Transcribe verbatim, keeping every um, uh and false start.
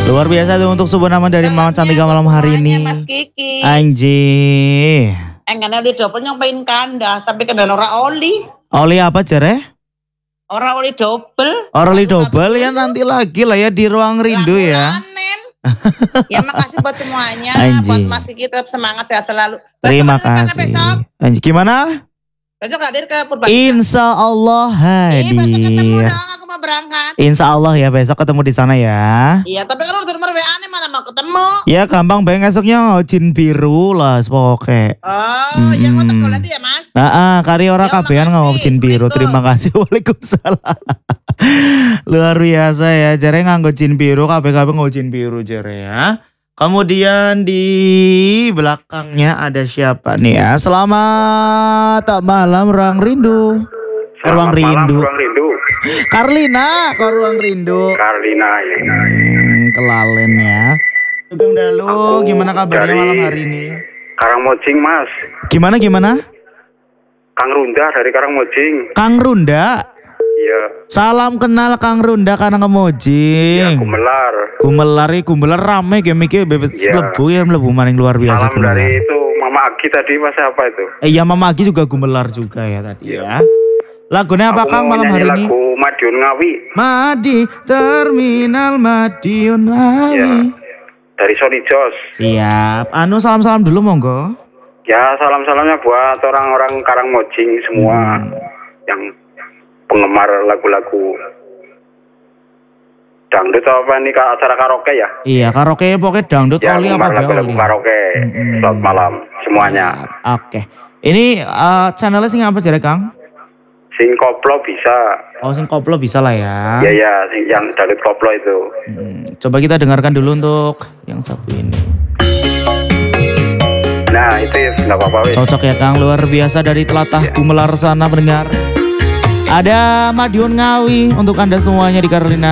Luar biasa tuh untuk sebuah nama dari Mama Cantika malam hari ini. Mas Kiki. Anjir. Enggak oli double nyobain kandas tapi kena ora oli. Oli apa jere? Ora oli double. Ora oli double ya nanti lagi lah ya di ruang rindu ya. Ya makasih buat semuanya. Anjir. Buat Mas Kiki tetap semangat sehat selalu. Besok Terima hadir kasih. besok. Anjir gimana? Besok hadir ke Purbalingga. Insya Allah Eh, besok ketemu hadir. dong, aku mau berangkat. Insya Allah ya besok ketemu di sana ya. Iya, tapi kalau udah nomor W A nih mana mau ketemu? Ya gampang banget esoknya jin biru lah sepoke. Oh, yang mau Mm-mm. tegal itu ya Mas? Nah, ah, kari ora Ya, kabehan makasih. ngomong jin biru. Terima kasih. Waalaikumsalam. Luar biasa ya. Jere nganggo jin biru, kabeh-kabeh nganggo jin biru jere ya. Kemudian di belakangnya ada siapa nih ya? Selamat malam Ruang Rindu. Ruang Rindu. Ruang Rindu. Karlina, ke Ruang Rindu. Karlina ya. Hmm, kelalen ya. Sugeng Dalu, Aku gimana kabarnya dari- malam hari ini? Karangmojing Mas. Gimana gimana? Kang Runda dari Karangmojing. Kang Runda. Iya. Salam kenal Kang Runda karena Ya kemojing. Gumelar. Gumelar iki gumelar rame game iki bebet Iya. mlebu ya mlebu maning luar biasa Salam gumelar. dari itu Mama Agi tadi Mas apa itu? Eh iya Mama Agi juga gumelar juga ya tadi ya. Lagunya apa Aku Kang mau malam hari nyanyi ini? lagu Madiun Ngawi. Madi Terminal Madiun Ya. Ngawi. Dari Sony Jos. Siap. Anu salam-salam dulu monggo. Ya salam-salamnya buat orang-orang Karangmojing semua Hmm. yang penggemar lagu-lagu dangdut apa ini ke acara karaoke ya? Iya karaoke pokoknya dangdut Ya oli penggemar apa ya lagu-lagu oli. karaoke. Mm-mm. Selamat malam semuanya. Oke. Ini eh, channelnya sing apa jare Kang? Sing koplo bisa. Oh sing koplo bisa lah ya. Ya ya, sing- yang dangdut koplo itu. Hmm, coba kita dengarkan dulu untuk yang satu ini. Nah itu ya nggak apa-apa wis. Cocok ya Kang, luar biasa dari telatah Gumelar sana pendengar. Ada Madiun Ngawi untuk Anda semuanya di Carolina.